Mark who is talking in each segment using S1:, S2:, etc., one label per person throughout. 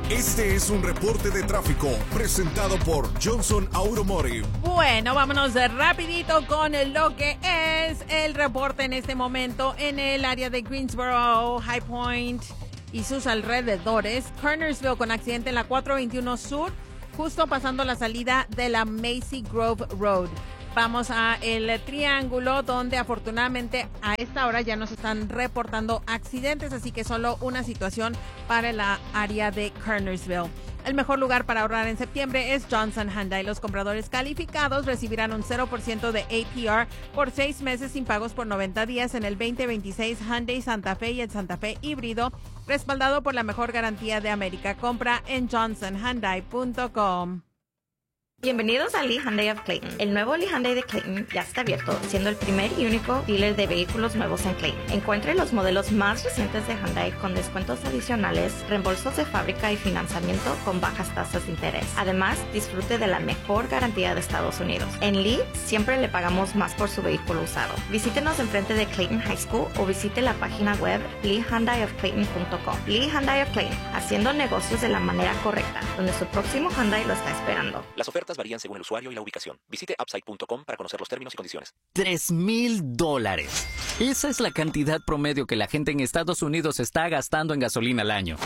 S1: Este es un reporte de tráfico presentado por Johnson Automotive.
S2: Bueno, vámonos rapidito con lo que es el reporte en este momento en el área de Greensboro, High Point y sus alrededores. Kernersville con accidente en la 421 Sur, justo pasando la salida de la Macy Grove Road. Vamos a el Triángulo, donde afortunadamente a esta hora ya nos están reportando accidentes, así que solo una situación para la área de Kernersville. El mejor lugar para ahorrar en septiembre es Johnson Hyundai. Los compradores calificados recibirán un 0% de APR por 6 meses sin pagos por 90 días en el 2026 Hyundai Santa Fe y el Santa Fe híbrido, respaldado por la mejor garantía de América. Compra en johnsonhyundai.com.
S3: Bienvenidos a Lee Hyundai of Clayton. El nuevo Lee Hyundai de Clayton ya está abierto, siendo el primer y único dealer de vehículos nuevos en Clayton. Encuentre los modelos más recientes de Hyundai con descuentos adicionales, reembolsos de fábrica y financiamiento con bajas tasas de interés. Además, disfrute de la mejor garantía de Estados Unidos. En Lee, siempre le pagamos más por su vehículo usado. Visítenos enfrente de Clayton High School o visite la página web leehyundaiofclayton.com. Lee Hyundai of Clayton, haciendo negocios de la manera correcta, donde su próximo Hyundai lo está esperando.
S4: Las ofertas varían según el usuario y la ubicación. Visite upside.com para conocer los términos y condiciones.
S5: $3,000. Esa es la cantidad promedio que la gente en Estados Unidos está gastando en gasolina al año.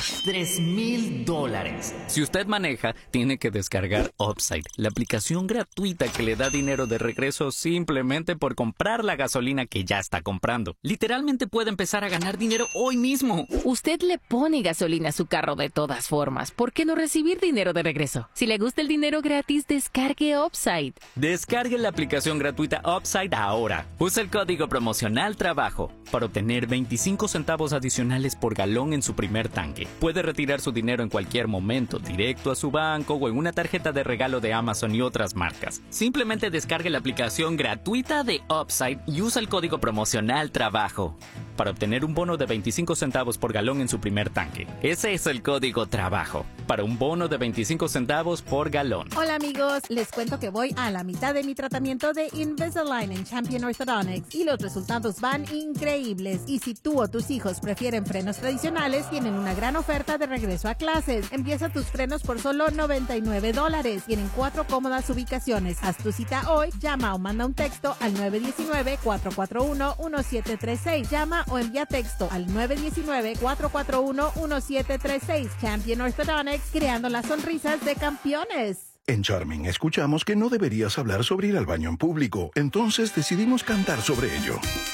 S5: $3,000. Si usted maneja, tiene que descargar Upside, la aplicación gratuita que le da dinero de regreso simplemente por comprar la gasolina que ya está comprando. Literalmente puede empezar a ganar dinero hoy mismo.
S6: Usted le pone gasolina a su carro de todas formas. ¿Por qué no recibir dinero de regreso? Si le gusta el dinero gratis, descargue Upside.
S5: Descargue la aplicación gratuita Upside ahora. Use el código promocional TRABAJO para obtener 25 centavos adicionales por galón en su primer tanque. Puede retirar su dinero en cualquier momento, directo a su banco o en una tarjeta de regalo de Amazon y otras marcas. Simplemente descargue la aplicación gratuita de Upside y usa el código promocional TRABAJO para obtener un bono de 25 centavos por galón en su primer tanque. Ese es el código TRABAJO para un bono de 25 centavos por galón.
S7: Hola amigos, les cuento que voy a la mitad de mi tratamiento de Invisalign en Champion Orthodontics y los resultados van increíbles. Y si tú o tus hijos prefieren frenos tradicionales, tienen una gran oferta de regreso a clases. Empieza tus frenos por solo $99. Tienen 4 cómodas ubicaciones. Haz tu cita hoy, llama o manda un texto al 919-441-1736. Llama o envía texto al 919-441-1736. Champion Orthodontics, creando las sonrisas de campeones.
S8: En Charming escuchamos que no deberías hablar sobre ir al baño en público, entonces decidimos cantar sobre ello.